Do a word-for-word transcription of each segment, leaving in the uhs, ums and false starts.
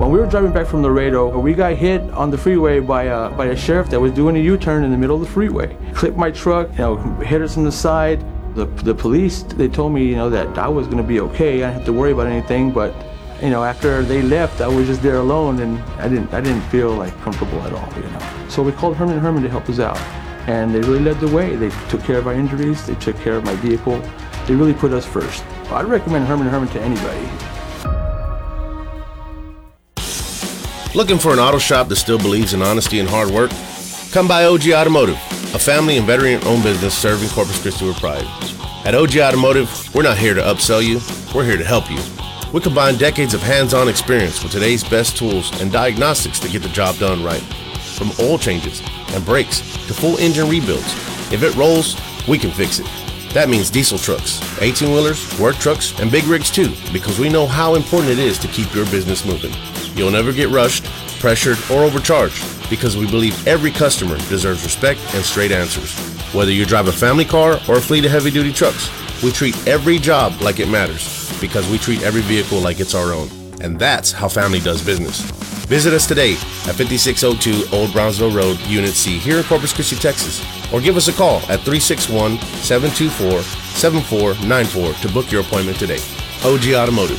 When we were driving back from Laredo, we got hit on the freeway by a, by a sheriff that was doing a U-turn in the middle of the freeway. Clipped my truck, you know, hit us on the side. The, the police, they told me, you know, that I was gonna be okay. I didn't have to worry about anything, but, you know, after they left, I was just there alone, and I didn't, I didn't feel like comfortable at all, you know. So we called Herman and Herman to help us out, and they really led the way. They took care of our injuries, they took care of my vehicle. They really put us first. I'd recommend Herman and Herman to anybody. Looking for an auto shop that still believes in honesty and hard work? Come by O G Automotive, a family and veteran-owned business serving Corpus Christi with pride. At O G Automotive, we're not here to upsell you, we're here to help you. We combine decades of hands-on experience with today's best tools and diagnostics to get the job done right. From oil changes and brakes to full engine rebuilds, if it rolls, we can fix it. That means diesel trucks, eighteen-wheelers, work trucks, and big rigs too, because we know how important it is to keep your business moving. You'll never get rushed, pressured, or overcharged, because we believe every customer deserves respect and straight answers. Whether you drive a family car or a fleet of heavy-duty trucks, we treat every job like it matters, because we treat every vehicle like it's our own. And that's how family does business. Visit us today at fifty-six oh two Old Brownsville Road, Unit C, here in Corpus Christi, Texas, or give us a call at three six one, seven two four, seven four nine four to book your appointment today. O G Automotive.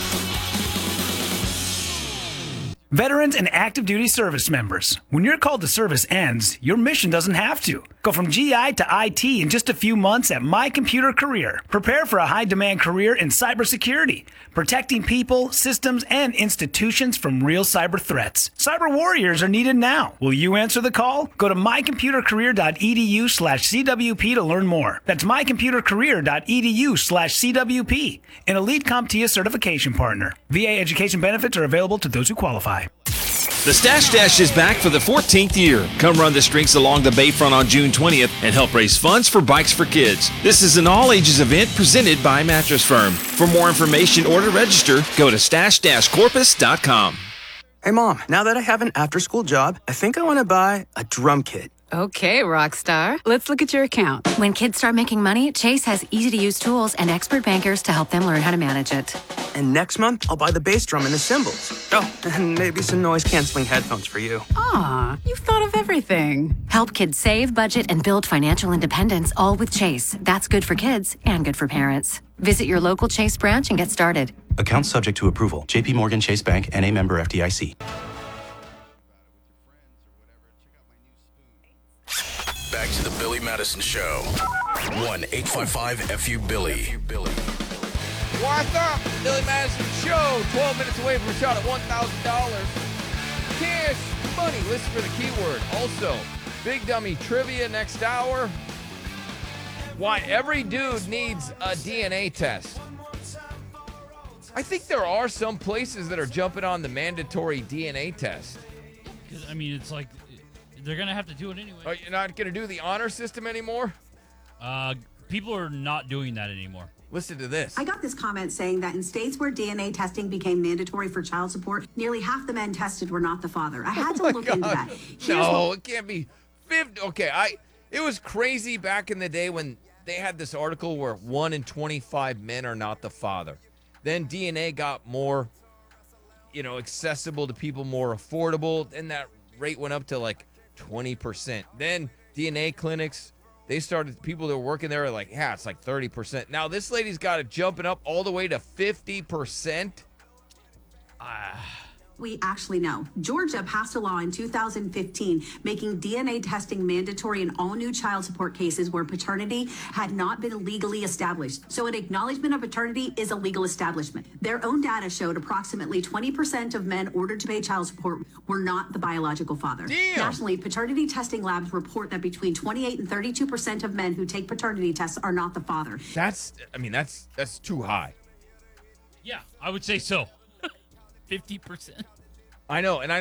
Veterans and active duty service members, when your call to service ends, your mission doesn't have to. Go from G I to I T in just a few months at My Computer Career. Prepare for a high-demand career in cybersecurity, protecting people, systems, and institutions from real cyber threats. Cyber warriors are needed now. Will you answer the call? Go to mycomputercareer.edu slash CWP to learn more. That's mycomputercareer.edu slash CWP, an Elite CompTIA certification partner. V A education benefits are available to those who qualify. The Stash Dash is back for the fourteenth year. Come run the streets along the Bayfront on June twentieth and help raise funds for Bikes for Kids. This is an all-ages event presented by Mattress Firm. For more information or to register, go to stash dash corpus dot com. Hey, Mom, now that I have an after-school job, I think I want to buy a drum kit. Okay, Rockstar. Let's look at your account. When kids start making money, Chase has easy-to-use tools and expert bankers to help them learn how to manage it. And next month, I'll buy the bass drum and the cymbals. Oh, and maybe some noise-canceling headphones for you. Aw, you've thought of everything. Help kids save, budget, and build financial independence, all with Chase. That's good for kids and good for parents. Visit your local Chase branch and get started. Account subject to approval. J P Morgan Chase Bank, N A member F D I C. Back to the Billy Madison Show. one eight five five F U Billy. What's up? Billy Madison Show. twelve minutes away from a shot at one thousand dollars. Cash money. Listen for the keyword. Also, Big Dummy Trivia next hour. Why every dude needs a D N A test. I think there are some places that are jumping on the mandatory D N A test. I mean, it's like they're going to have to do it anyway. Are you not going to do the honor system anymore? Uh, people are not doing that anymore. Listen to this. I got this comment saying that in states where D N A testing became mandatory for child support, nearly half the men tested were not the father. I had to oh look God. into that. Here's no, what- it can't be fifty. Okay, I. It was crazy back in the day when they had this article where one in twenty-five men are not the father. Then D N A got more, you know, accessible to people, more affordable, and that rate went up to like twenty percent. Then D N A clinics, they started, people that were working there are like, yeah, it's like thirty percent. Now this lady's got it jumping up all the way to fifty percent. Ah. We actually know. Georgia passed a law in two thousand fifteen making D N A testing mandatory in all new child support cases where paternity had not been legally established. So an acknowledgement of paternity is a legal establishment. Their own data showed approximately twenty percent of men ordered to pay child support were not the biological father. Damn. Nationally, paternity testing labs report that between twenty-eight and thirty-two percent of men who take paternity tests are not the father. That's, I mean, that's that's too high. Yeah, I would say so. fifty percent. I know, and I